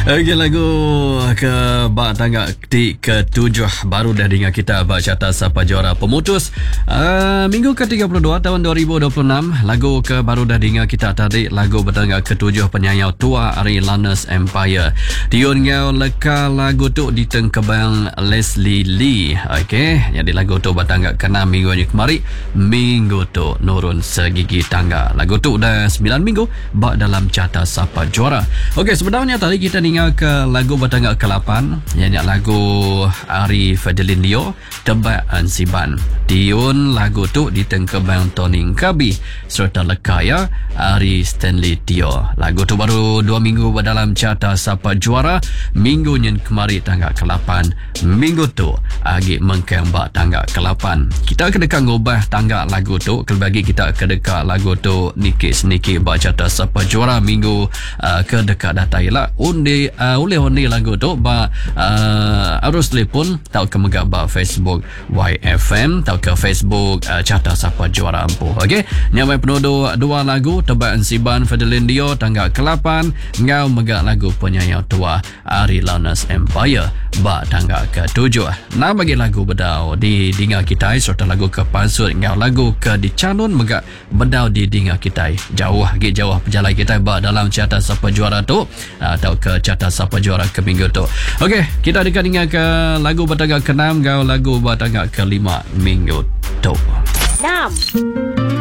Okey, lagu ke bak tangga ke-7 baru dah dengan kita bak carta siapa juara pemutus minggu ke-32 tahun 2026. Lagu ke baru dah dengan kita tadi, lagu bertangga ke-7 penyanyi tua Ari Lanes Empire. Tiun ngau leka lagu tu di tengkebang Leslie Lee. Okey, jadi lagu tu bertangga ke-6 minggu ni kemari. Minggu tu nurun segigi tangga. Lagu tu dah 9 minggu bak dalam carta siapa juara. Okey, sebenarnya tadi kita dengar ke lagu bertangga ke-8, iaitu lagu Ari Fadilin Leo, Tebak Ansiban. Tiun lagu tu di tengkebang Toning Kabi serta lekaya Ari Stanley Tio. Lagu tu baru 2 minggu dalam carta siapa juara. Minggu yang kemari tangga ke-8. Minggu tu agi mengkang bak tangga ke-8. Kita kedekat ngubah tangga lagu tu, kelebagi kita kedekat lagu tu nikit-nikit bak carta siapa juara minggu kedekat datai lah. Undi lagu tu ba harus telefon tau ke megak ba Facebook YFM, tau ke Facebook carta siapa juara ampuh. Okey, nyamai penuduh 2 lagu Tebak Ansiban Fadilin Dio tangga ke-8, ngau megak lagu penyanyi tua Ari Lanes Empire ba tangga ke-7. Nah, bagi lagu bedau di dinga kita serta lagu ke pasut ngau lagu ke di calon megak bedau di dinga kita jauh perjalanan kita ba dalam carta siapa juara tu atau ke carta siapa juara ke minggu tu. Okey, kita dekat dengan ke lagu bertangga ke-6 ngau lagu bertangga ke-5 minggu tu. 6